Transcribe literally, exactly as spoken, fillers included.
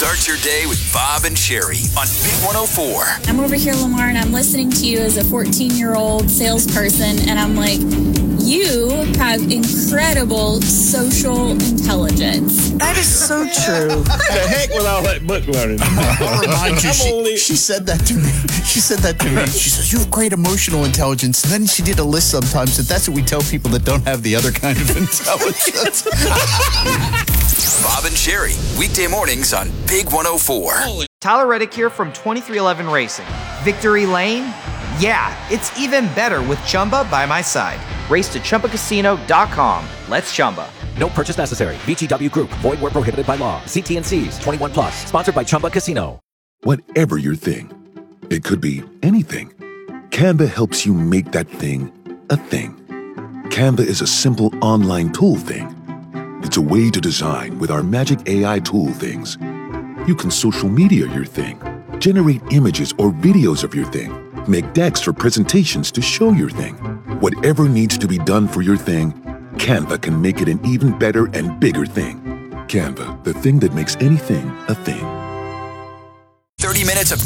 Start your day with Bob and Sherry on Big one oh four. I'm over here, Lamar, and I'm listening to you as a fourteen-year-old salesperson, and I'm like, you have incredible social intelligence. That is so true. The heck with all that book learning. I'll remind you, she, only... she said that to me. She said that to me. She says, you have great emotional intelligence. And then she did a list sometimes that that's what we tell people that don't have the other kind of intelligence. Bob and Sherry, weekday mornings on Big one oh four. Tyler Reddick here from twenty-three eleven Racing. Victory Lane? Yeah, it's even better with Chumba by my side. Race to Chumba Casino dot com. Let's Chumba. No purchase necessary. V G W Group. Void where prohibited by law. See T and C's. twenty-one plus. Sponsored by Chumba Casino. Whatever your thing, it could be anything. Canva helps you make that thing a thing. Canva is a simple online tool thing. It's a way to design with our magic A I tool things. You can social media your thing, generate images or videos of your thing, make decks for presentations to show your thing. Whatever needs to be done for your thing, Canva can make it an even better and bigger thing. Canva, the thing that makes anything a thing. thirty minutes of